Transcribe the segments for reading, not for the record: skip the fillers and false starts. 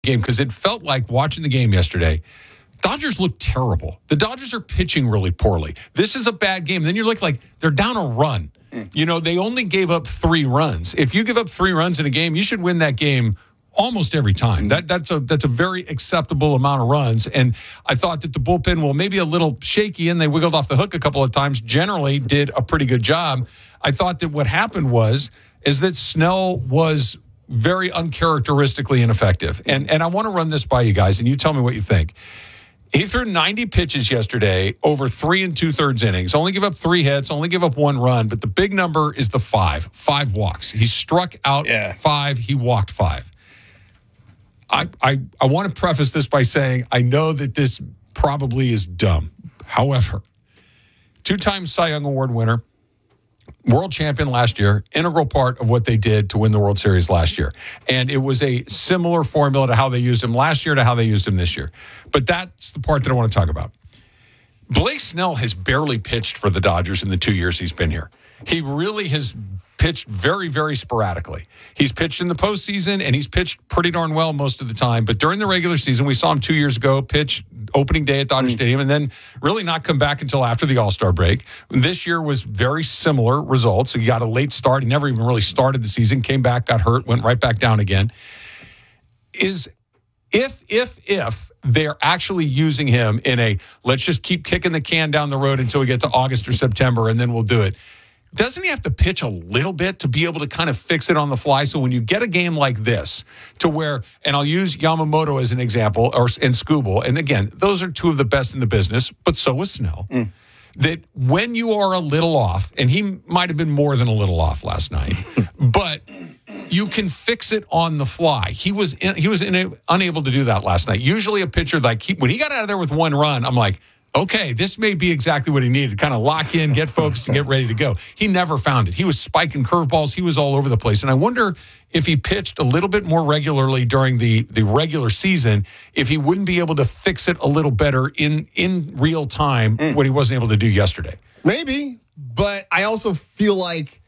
game because it felt like watching the game yesterday. Dodgers look terrible. The Dodgers are pitching really poorly. This is a bad game. Then you look like they're down a run. You know, they only gave up 3 runs. If you give up 3 runs in a game, you should win that game almost every time. That's a very acceptable amount of runs. And I thought that the bullpen, well, maybe a little shaky, and they wiggled off the hook a couple of times, generally did a pretty good job. I thought that what happened is that Snell was very uncharacteristically ineffective. And I want to run this by you guys, and you tell me what you think. He threw 90 pitches yesterday over 3 2/3 innings. Only give up 3 hits, only give up 1 run. But the big number is the 5 walks. He struck out 5, he walked 5. I want to preface this by saying I know that this probably is dumb. However, 2-time Cy Young Award winner, world champion last year, integral part of what they did to win the World Series last year. And it was a similar formula to how they used him last year to how they used him this year. But that's the part that I want to talk about. Blake Snell has barely pitched for the Dodgers in the 2 years he's been here. He really has pitched very, very sporadically. He's pitched in the postseason, and he's pitched pretty darn well most of the time. But during the regular season, we saw him 2 years ago pitch opening day at Dodger Stadium and then really not come back until after the All-Star break. This year was very similar results. He got a late start. He never even really started the season, came back, got hurt, went right back down again. If they're actually using him in a let's just keep kicking the can down the road until we get to August or September and then we'll do it, doesn't he have to pitch a little bit to be able to kind of fix it on the fly? So when you get a game like this to where, and I'll use Yamamoto as an example, and Skubal, and again, those are 2 of the best in the business, but so is Snell, that when you are a little off, and he might have been more than a little off last night, but you can fix it on the fly. He was unable to do that last night. Usually a pitcher, like when he got out of there with 1 run, I'm like, okay, this may be exactly what he needed to kind of lock in, get focused, and get ready to go. He never found it. He was spiking curveballs. He was all over the place. And I wonder if he pitched a little bit more regularly during the regular season, if he wouldn't be able to fix it a little better in real time what he wasn't able to do yesterday. Maybe, but I also feel like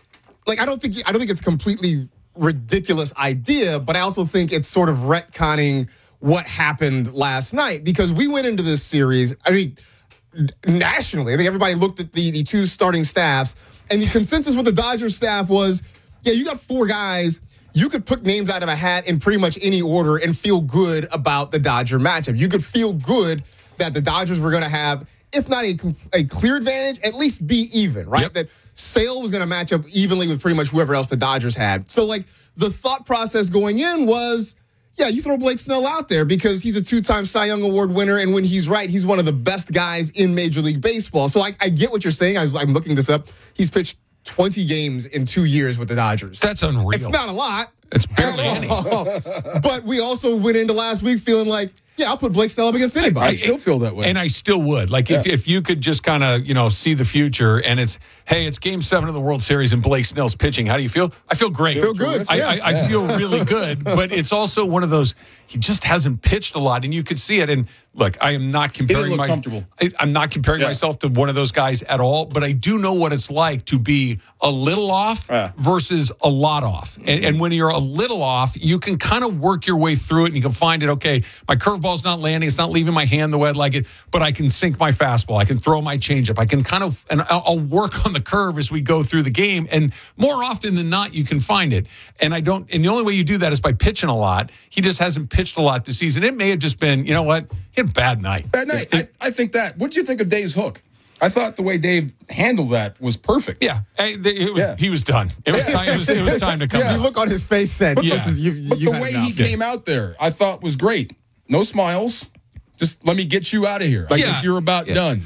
I don't think it's a completely ridiculous idea, but I also think it's sort of retconning what happened last night, because we went into this series, I mean, nationally, I think everybody looked at the 2 starting staffs, and the consensus with the Dodgers staff was, yeah, you got 4 guys, you could pick names out of a hat in pretty much any order and feel good about the Dodger matchup. You could feel good that the Dodgers were going to have, if not a clear advantage, at least be even, right? Yep. That Sale was going to match up evenly with pretty much whoever else the Dodgers had. So, the thought process going in was, yeah, you throw Blake Snell out there because he's a 2-time Cy Young Award winner, and when he's right, he's one of the best guys in Major League Baseball. So I get what you're saying. I'm looking this up. He's pitched 20 games in 2 years with the Dodgers. That's unreal. It's not a lot. It's barely any. But we also went into last week feeling like, yeah, I'll put Blake Snell up against anybody. I still feel that way. And I still would. If you could just kind of, see the future, and it's Game 7 of the World Series and Blake Snell's pitching. How do you feel? I feel great. Feel good. I feel really good. But it's also one of those, he just hasn't pitched a lot, and you could see it. And look, I am not comparing I'm not comparing myself to one of those guys at all, but I do know what it's like to be a little off versus a lot off. And when you're a little off, you can kind of work your way through it, and you can find it, okay, my curveball's not landing, it's not leaving my hand the way I'd like it, but I can sink my fastball, I can throw my changeup, I can and I'll work on the curve as we go through the game, and more often than not, you can find it. And the only way you do that is by pitching a lot. He just hasn't pitched a lot this season. It may have just been, you know what, he had a bad night. Bad night. I think that. What did you think of Dave's hook? I thought the way Dave handled that was perfect. Yeah, he was done. It was time to come out. The look on his face said, "This is you." But the way he came out there, I thought was great. No smiles. Just let me get you out of here. I think you're about done.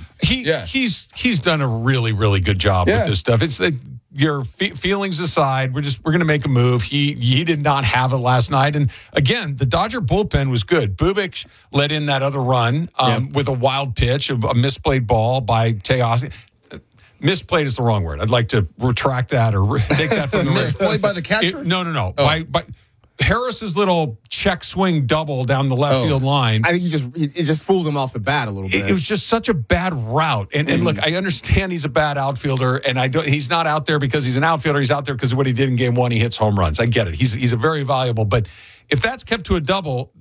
He's done a really, really good job with this stuff. It's your feelings aside, we're going to make a move. He did not have it last night, and again, the Dodger bullpen was good. Bubic let in that other run with a wild pitch, a misplayed ball by Teossi. Misplayed is the wrong word. I'd like to retract that or take that from the misplayed by the catcher. No. Oh. By Harris's little check swing double down the left field line. I think it just fooled him off the bat a little bit. It was just such a bad route. And look, I understand he's a bad outfielder, and he's not out there because he's an outfielder. He's out there because of what he did in Game 1. He hits home runs. I get it. He's a very valuable. But if that's kept to a double,